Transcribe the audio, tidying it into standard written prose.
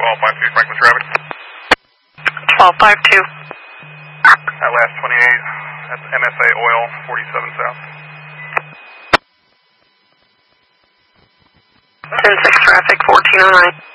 1252 Franklin traffic. 1252. At last 28, that's MSA Oil, 47 South. 10-6 traffic, 1409.